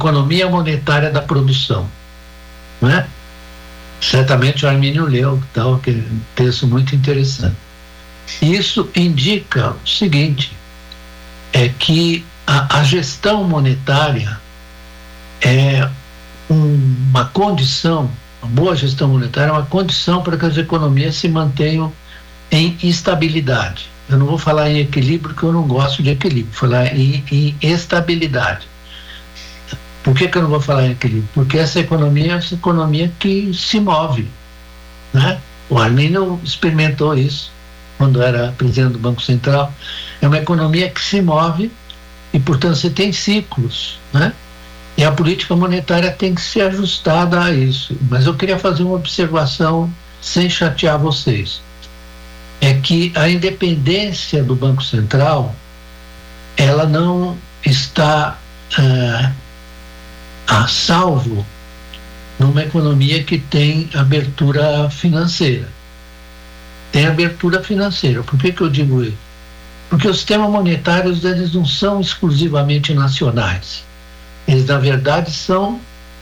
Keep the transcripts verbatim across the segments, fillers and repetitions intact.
economia monetária da produção, né? Certamente o Armínio leu, tal, que é um texto muito interessante. Isso indica o seguinte, é que a, a gestão monetária é um, uma condição, uma boa gestão monetária é uma condição para que as economias se mantenham em estabilidade. Eu não vou falar em equilíbrio, porque eu não gosto de equilíbrio, vou falar em, em estabilidade. Por que que eu não vou falar em equilíbrio? Porque essa economia é essa economia que se move, né? O Armínio experimentou isso quando era presidente do Banco Central. É uma economia que se move e, portanto, você tem ciclos, né? E a política monetária tem que ser ajustada a isso. Mas eu queria fazer uma observação sem chatear vocês. É que a independência do Banco Central, ela não está é, a salvo numa economia que tem abertura financeira. Tem abertura financeira. Por que que eu digo isso? Porque os sistemas monetários, eles não são exclusivamente nacionais. Eles, na verdade, são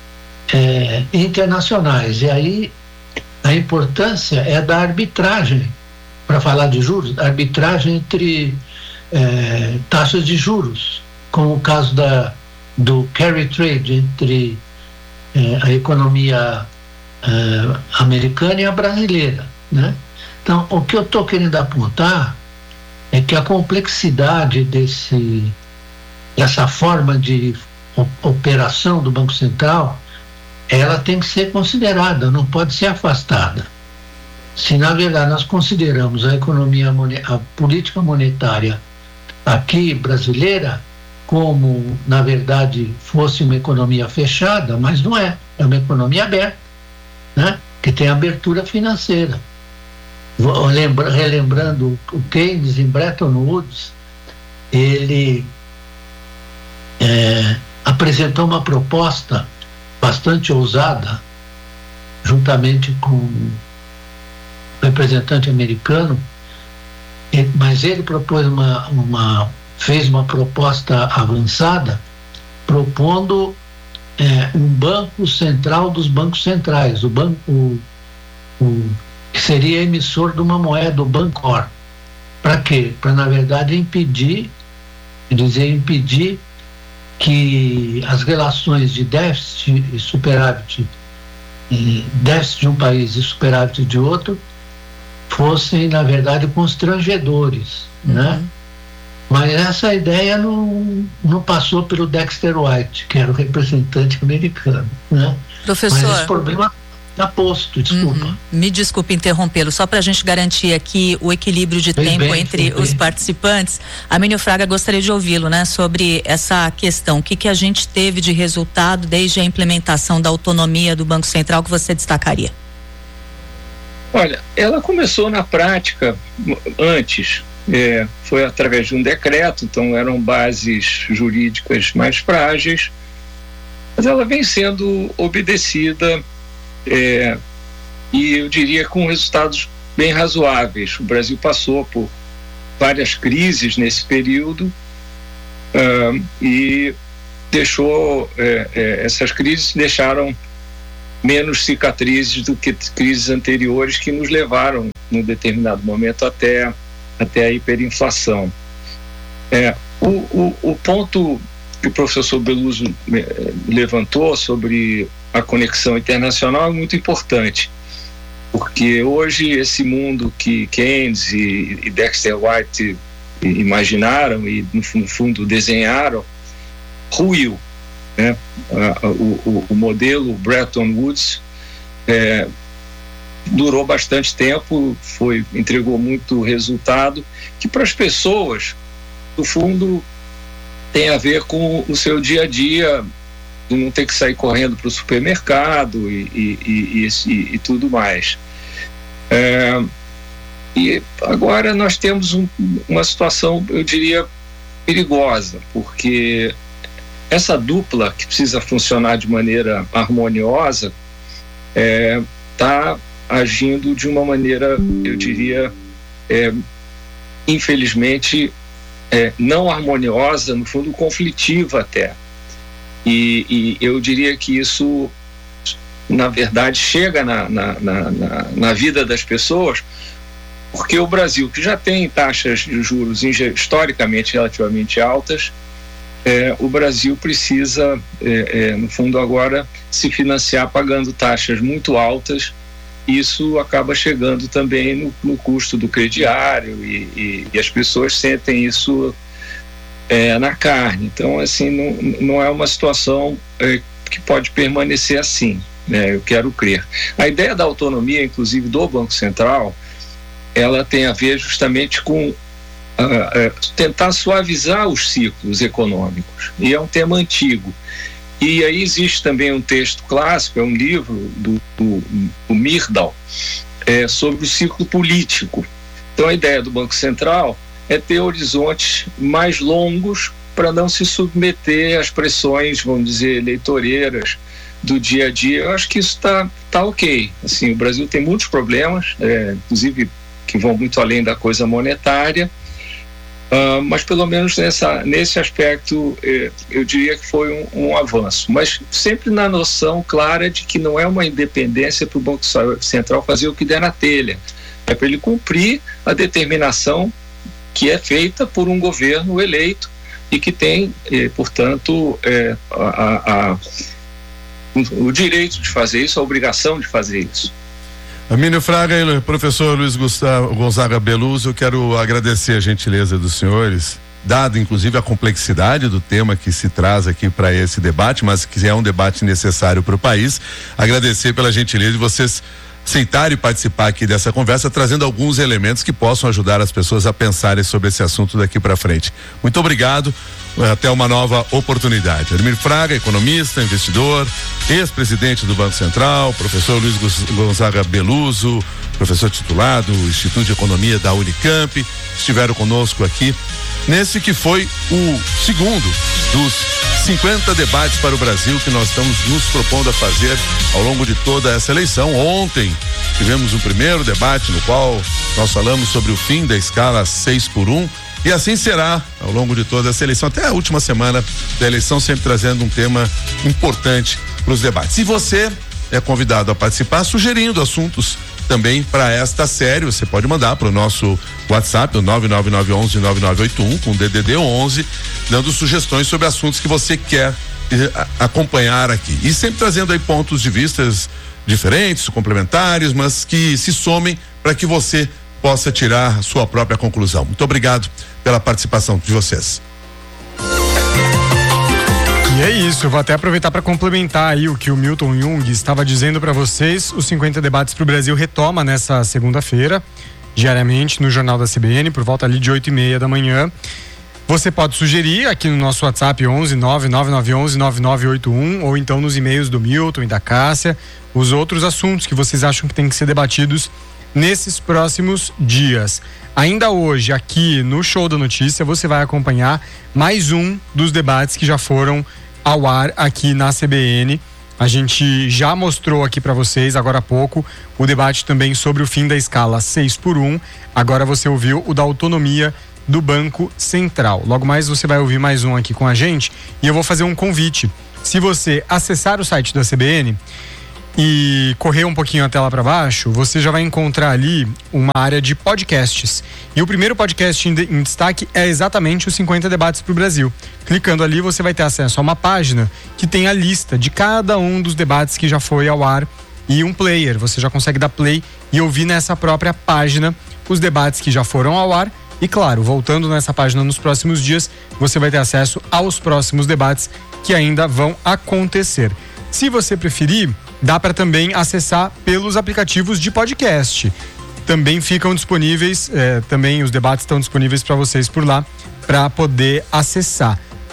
é, internacionais. E aí a importância é da arbitragem, para falar de juros, arbitragem entre é, taxas de juros, como o caso da, do carry trade entre é, a economia é, americana e a brasileira, né? Então, o que eu estou querendo apontar é que a complexidade desse, dessa forma de operação do Banco Central, ela tem que ser considerada, não pode ser afastada. Se, na verdade, nós consideramos a economia, a política monetária aqui brasileira como, na verdade, fosse uma economia fechada, mas não é, é uma economia aberta, né? Que tem abertura financeira. Lembra, relembrando o Keynes em Bretton Woods, ele é, apresentou uma proposta bastante ousada, juntamente com o representante americano, mas ele propôs uma, uma, fez uma proposta avançada, propondo é, um banco central dos bancos centrais, o banco, o, o, que seria emissor de uma moeda, o Bancor. Para quê? Para, na verdade, impedir, dizer, impedir que as relações de déficit e superávit, déficit de um país e superávit de outro, fossem, na verdade, constrangedores, uhum. né? Mas essa ideia não, não passou pelo Dexter White, que era o representante americano, né? Professor... Mas esse problema está posto, desculpa. Uhum. Me desculpe interrompê-lo, só para a gente garantir aqui o equilíbrio de bem, tempo bem, entre bem, os bem. participantes. Armínio Fraga, gostaria de ouvi-lo, né, sobre essa questão. O que, que a gente teve de resultado desde a implementação da autonomia do Banco Central que você destacaria? Olha, ela começou na prática antes, é, foi através de um decreto, então eram bases jurídicas mais frágeis, mas ela vem sendo obedecida é, e eu diria com resultados bem razoáveis. O Brasil passou por várias crises nesse período uh, e deixou, é, é, essas crises deixaram menos cicatrizes do que crises anteriores que nos levaram, num determinado momento, até, até a hiperinflação. É, o, o, o ponto que o professor Beluso levantou sobre a conexão internacional é muito importante, porque hoje esse mundo que Keynes e, e Dexter White imaginaram e, no fundo, desenharam, ruiu. Né? O, o, o modelo Bretton Woods é, durou bastante tempo, foi, entregou muito resultado, que para as pessoas, no fundo, tem a ver com o seu dia a dia, de não ter que sair correndo para o supermercado e, e, e, e, e tudo mais. É, e agora nós temos um, uma situação, eu diria, perigosa, porque essa dupla que precisa funcionar de maneira harmoniosa está é, agindo de uma maneira, eu diria, é, infelizmente, é, não harmoniosa, no fundo conflitiva até. E, e eu diria que isso, na verdade, chega na, na, na, na, na vida das pessoas, porque o Brasil, que já tem taxas de juros historicamente relativamente altas, é, o Brasil precisa, é, é, no fundo, agora se financiar pagando taxas muito altas. Isso acaba chegando também no, no custo do crediário e, e, e as pessoas sentem isso é, na carne. Então, assim, não, não é uma situação é, que pode permanecer assim, né? Eu quero crer. A ideia da autonomia, inclusive, do Banco Central, ela tem a ver justamente com uh, uh, tentar suavizar os ciclos econômicos. E é um tema antigo. E aí existe também um texto clássico, é um livro do, do, do Myrdal, é, sobre o ciclo político. Então a ideia do Banco Central é ter horizontes mais longos para não se submeter às pressões, vamos dizer, eleitoreiras do dia a dia. Eu acho que isso está tá ok. Assim, o Brasil tem muitos problemas, é, inclusive que vão muito além da coisa monetária. Uh, mas pelo menos nessa, nesse aspecto eh, eu diria que foi um, um avanço, mas sempre na noção clara de que não é uma independência para o Banco Central fazer o que der na telha, é para ele cumprir a determinação que é feita por um governo eleito e que tem, eh, portanto, eh, a, a, a, o direito de fazer isso, a obrigação de fazer isso. Amínio Fraga e professor Luiz Gustavo Gonzaga Beluso, eu quero agradecer a gentileza dos senhores, dado inclusive a complexidade do tema que se traz aqui para esse debate, mas que é um debate necessário para o país. Agradecer pela gentileza de vocês aceitarem participar aqui dessa conversa, trazendo alguns elementos que possam ajudar as pessoas a pensarem sobre esse assunto daqui para frente. Muito obrigado. Até uma nova oportunidade. Ademir Fraga, economista, investidor, ex-presidente do Banco Central, professor Luiz Gonzaga Beluso, professor titular do Instituto de Economia da Unicamp, estiveram conosco aqui nesse que foi o segundo dos cinquenta debates para o Brasil que nós estamos nos propondo a fazer ao longo de toda essa eleição. Ontem tivemos o primeiro debate no qual nós falamos sobre o fim da escala seis por um. E assim será ao longo de toda essa eleição, até a última semana da eleição, sempre trazendo um tema importante para os debates. E você é convidado a participar, sugerindo assuntos também para esta série. Você pode mandar para o nosso WhatsApp, o nove nove nove um um nove nove oito um, com D D D onze, dando sugestões sobre assuntos que você quer eh, acompanhar aqui. E sempre trazendo aí pontos de vistas diferentes, complementares, mas que se somem para que você possa tirar a sua própria conclusão. Muito obrigado pela participação de vocês. E é isso, eu vou até aproveitar para complementar aí o que o Milton Jung estava dizendo para vocês. Os cinquenta debates para o Brasil retoma nessa segunda-feira, diariamente no Jornal da C B N, por volta ali de oito e meia da manhã. Você pode sugerir aqui no nosso WhatsApp onze nove nove nove um um nove nove oito um, ou então nos e-mails do Milton e da Cássia, os outros assuntos que vocês acham que tem que ser debatidos nesses próximos dias. Ainda hoje, aqui no Show da Notícia, você vai acompanhar mais um dos debates que já foram ao ar aqui na C B N. A gente já mostrou aqui para vocês agora há pouco o debate também sobre o fim da escala seis por um. Agora você ouviu o da autonomia do Banco Central. Logo mais você vai ouvir mais um aqui com a gente, e eu vou fazer um convite. Se você acessar o site da C B N e correr um pouquinho a tela para baixo, você já vai encontrar ali uma área de podcasts. E o primeiro podcast em, de, em destaque é exatamente os cinquenta debates para o Brasil. Clicando ali, você vai ter acesso a uma página que tem a lista de cada um dos debates que já foi ao ar e um player. Você já consegue dar play e ouvir nessa própria página os debates que já foram ao ar. E claro, voltando nessa página nos próximos dias, você vai ter acesso aos próximos debates que ainda vão acontecer. Se você preferir, dá para também acessar pelos aplicativos de podcast. Também ficam disponíveis, eh, também os debates estão disponíveis para vocês por lá, para poder acessar.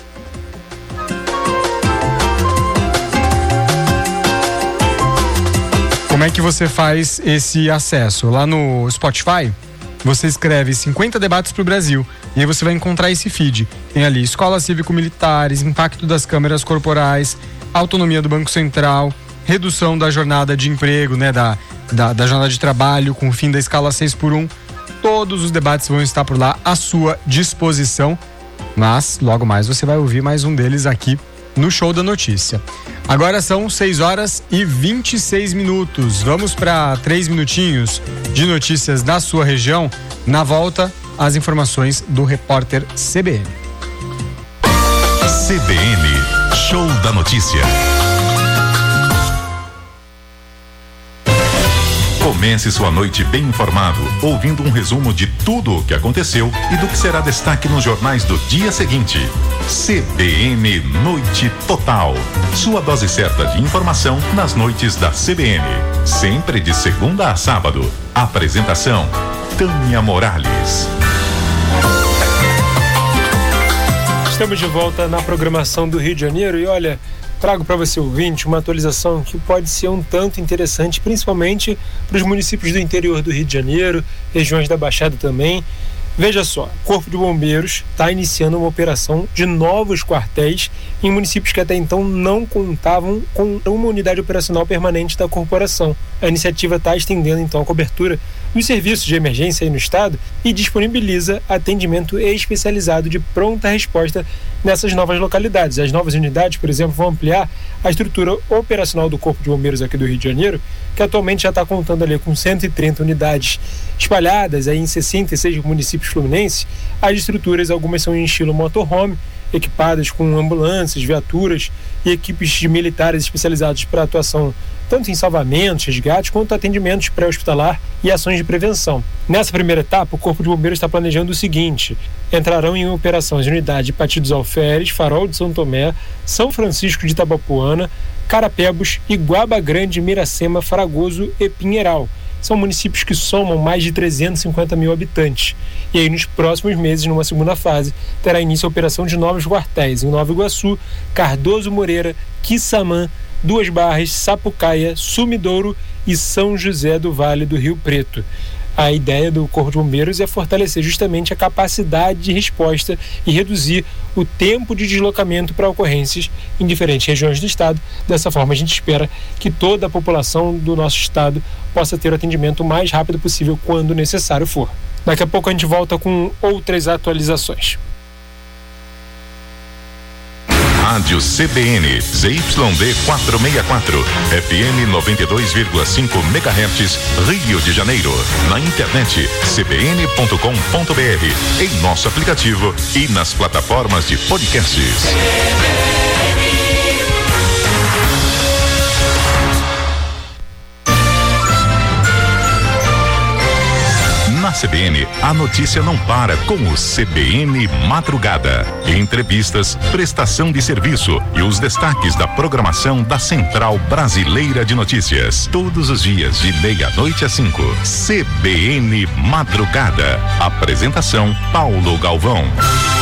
Como é que você faz esse acesso? Lá no Spotify, você escreve cinquenta debates para o Brasil e aí você vai encontrar esse feed. Tem ali escolas cívico-militares, impacto das câmeras corporais, autonomia do Banco Central, redução da jornada de emprego, né, da, da, da jornada de trabalho com o fim da escala seis por um. Todos os debates vão estar por lá à sua disposição, mas logo mais você vai ouvir mais um deles aqui no Show da Notícia. Agora são seis horas e vinte e seis minutos. Vamos para três minutinhos de notícias da sua região. Na volta, as informações do repórter C B N. C B N, Show da Notícia. Comece sua noite bem informado, ouvindo um resumo de tudo o que aconteceu e do que será destaque nos jornais do dia seguinte. C B N Noite Total. Sua dose certa de informação nas noites da C B N. Sempre de segunda a sábado. Apresentação: Tânia Morales. Estamos de volta na programação do Rio de Janeiro e olha, trago para você, ouvinte, uma atualização que pode ser um tanto interessante, principalmente para os municípios do interior do Rio de Janeiro, regiões da Baixada também. Veja só, o Corpo de Bombeiros está iniciando uma operação de novos quartéis em municípios que até então não contavam com uma unidade operacional permanente da corporação. A iniciativa está estendendo então a cobertura dos serviços de emergência aí no estado e disponibiliza atendimento especializado de pronta resposta nessas novas localidades. As novas unidades, por exemplo, vão ampliar a estrutura operacional do Corpo de Bombeiros aqui do Rio de Janeiro, que atualmente já está contando ali com cento e trinta unidades espalhadas aí em sessenta e seis municípios fluminenses. As estruturas, algumas são em estilo motorhome, equipadas com ambulâncias, viaturas e equipes de militares especializados para atuação tanto em salvamentos, resgates, quanto atendimentos pré-hospitalar e ações de prevenção. Nessa primeira etapa, o Corpo de Bombeiros está planejando o seguinte: entrarão em operação as unidades de Pati dos Alferes, Farol de São Tomé, São Francisco de Itabapoana, Carapebus, Iguaba Grande, Miracema, Fragoso e Pinheiral. São municípios que somam mais de trezentos e cinquenta mil habitantes. E aí, nos próximos meses, numa segunda fase, terá início a operação de novos quartéis em Nova Iguaçu, Cardoso Moreira, Quissamã, Duas Barras, Sapucaia, Sumidouro e São José do Vale do Rio Preto. A ideia do Corpo de Bombeiros é fortalecer justamente a capacidade de resposta e reduzir o tempo de deslocamento para ocorrências em diferentes regiões do estado. Dessa forma, a gente espera que toda a população do nosso estado possa ter o atendimento o mais rápido possível quando necessário for. Daqui a pouco a gente volta com outras atualizações. Rádio C B N, Z Y D quatrocentos e sessenta e quatro, F M noventa e dois vírgula cinco megahertz, Rio de Janeiro. Na internet, c b n ponto com ponto b r, em nosso aplicativo e nas plataformas de podcasts. Na C B N, a notícia não para com o C B N Madrugada. Entrevistas, prestação de serviço e os destaques da programação da Central Brasileira de Notícias. Todos os dias, de meia-noite a cinco. C B N Madrugada. Apresentação: Paulo Galvão.